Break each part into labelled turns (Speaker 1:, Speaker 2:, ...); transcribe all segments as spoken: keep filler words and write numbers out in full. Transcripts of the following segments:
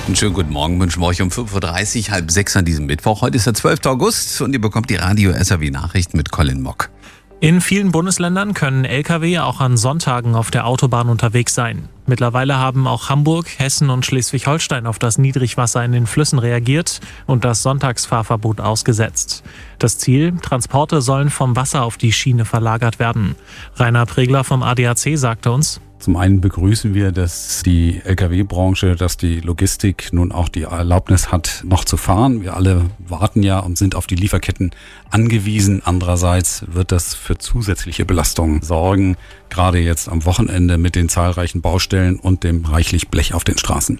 Speaker 1: Einen schönen guten Morgen wünschen wir euch um fünf Uhr dreißig, halb sechs an diesem Mittwoch. Heute ist der zwölfter August und ihr bekommt die Radio S R W Nachrichten mit Colin Mock.
Speaker 2: In vielen Bundesländern können L K W auch an Sonntagen auf der Autobahn unterwegs sein. Mittlerweile haben auch Hamburg, Hessen und Schleswig-Holstein auf das Niedrigwasser in den Flüssen reagiert und das Sonntagsfahrverbot ausgesetzt. Das Ziel: Transporte sollen vom Wasser auf die Schiene verlagert werden. Rainer Pregler vom A D A C sagte uns:
Speaker 3: Zum einen begrüßen wir, dass die L K W-Branche, dass die Logistik nun auch die Erlaubnis hat, noch zu fahren. Wir alle warten ja und sind auf die Lieferketten angewiesen. Andererseits wird das für zusätzliche Belastungen sorgen, gerade jetzt am Wochenende mit den zahlreichen Baustellen und dem reichlich Blech auf den Straßen.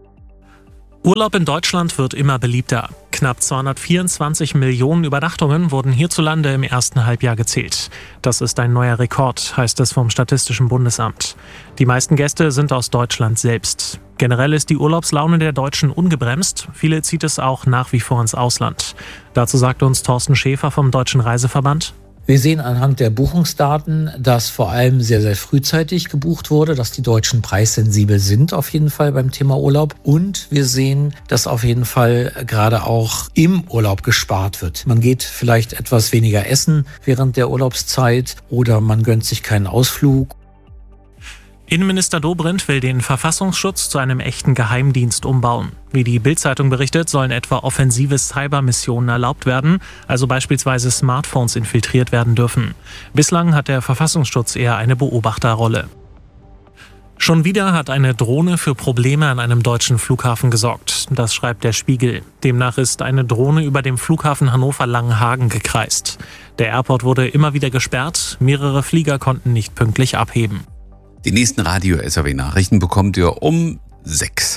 Speaker 2: Urlaub in Deutschland wird immer beliebter. Knapp zweihundertvierundzwanzig Millionen Übernachtungen wurden hierzulande im ersten Halbjahr gezählt. Das ist ein neuer Rekord, heißt es vom Statistischen Bundesamt. Die meisten Gäste sind aus Deutschland selbst. Generell ist die Urlaubslaune der Deutschen ungebremst. Viele zieht es auch nach wie vor ins Ausland. Dazu sagte uns Thorsten Schäfer vom Deutschen Reiseverband:
Speaker 4: Wir sehen anhand der Buchungsdaten, dass vor allem sehr, sehr frühzeitig gebucht wurde, dass die Deutschen preissensibel sind auf jeden Fall beim Thema Urlaub. Und wir sehen, dass auf jeden Fall gerade auch im Urlaub gespart wird. Man geht vielleicht etwas weniger essen während der Urlaubszeit oder man gönnt sich keinen Ausflug.
Speaker 2: Innenminister Dobrindt will den Verfassungsschutz zu einem echten Geheimdienst umbauen. Wie die Bild-Zeitung berichtet, sollen etwa offensive Cybermissionen erlaubt werden, also beispielsweise Smartphones infiltriert werden dürfen. Bislang hat der Verfassungsschutz eher eine Beobachterrolle. Schon wieder hat eine Drohne für Probleme an einem deutschen Flughafen gesorgt. Das schreibt der Spiegel. Demnach ist eine Drohne über dem Flughafen Hannover-Langenhagen gekreist. Der Airport wurde immer wieder gesperrt, mehrere Flieger konnten nicht pünktlich abheben.
Speaker 1: Die nächsten Radio S R W Nachrichten bekommt ihr um sechs.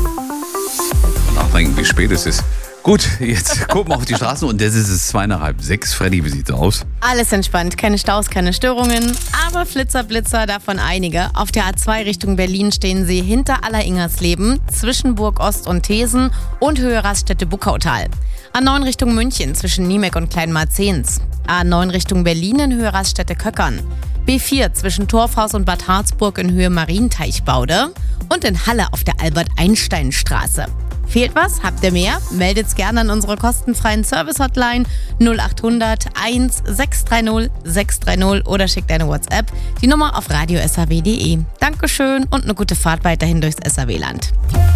Speaker 1: Nachdenken, wie spät es ist. Gut, jetzt gucken wir auf die Straßen und das ist es zwei nach halb sechs. Freddy, wie sieht's aus?
Speaker 5: Alles entspannt, keine Staus, keine Störungen, aber Flitzer, Blitzer, davon einige. Auf der A zwei Richtung Berlin stehen sie hinter Alleringersleben, zwischen Burg Ost und Thesen und Höhe Raststätte Buckautal. A neun Richtung München zwischen Niemek und Kleinmarzens. A neun Richtung Berlin in Höhe Raststätte Köckern. B vier zwischen Torfhaus und Bad Harzburg in Höhe Marienteichbaude und in Halle auf der Albert-Einstein-Straße. Fehlt was? Habt ihr mehr? Meldet's gerne an unsere kostenfreien Service-Hotline null achthundert eins sechs drei null sechs drei null oder schickt eine WhatsApp. Die Nummer auf radio s r w punkt d e. Dankeschön und eine gute Fahrt weiterhin durchs S R W-Land.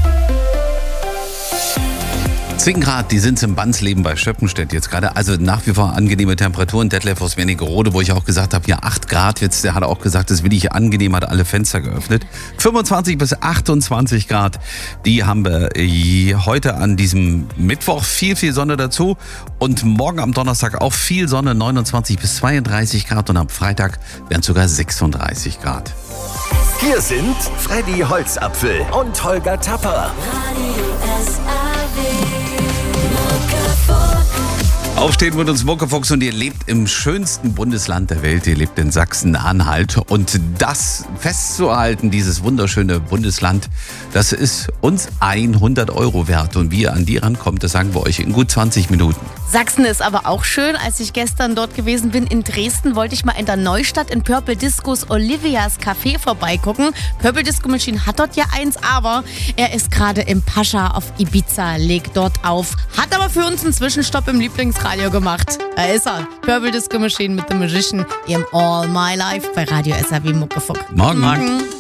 Speaker 1: zehn Grad, die sind im Bansleben bei Schöppenstedt jetzt gerade. Also nach wie vor angenehme Temperaturen. Detlef aus Wernigerode, wo ich auch gesagt habe, ja acht Grad. Jetzt, der hat auch gesagt, das will ich angenehm, hat alle Fenster geöffnet. fünfundzwanzig bis achtundzwanzig Grad, die haben wir heute an diesem Mittwoch. Viel, viel Sonne dazu. Und morgen am Donnerstag auch viel Sonne, neunundzwanzig bis zweiunddreißig Grad. Und am Freitag werden es sogar sechsunddreißig Grad.
Speaker 6: Hier sind Freddy Holzapfel und Holger Tapper. Radio S R W.
Speaker 1: Aufstehen mit uns Muckefuchs und ihr lebt im schönsten Bundesland der Welt. Ihr lebt in Sachsen-Anhalt. Und das festzuhalten, dieses wunderschöne Bundesland, das ist uns hundert Euro wert. Und wie ihr an die rankommt, das sagen wir euch in gut zwanzig Minuten.
Speaker 5: Sachsen ist aber auch schön. Als ich gestern dort gewesen bin in Dresden, wollte ich mal in der Neustadt in Purple Discos Olivias Café vorbeigucken. Purple Disco Machine hat dort ja eins, aber er ist gerade im Pascha auf Ibiza, legt dort auf. Hat aber für uns einen Zwischenstopp im Lieblingsradio gemacht. Da ist er. Purple Disco Machine mit The Magician im All My Life bei Radio S R W Muckefuck.
Speaker 1: Morgen.
Speaker 5: Morgen.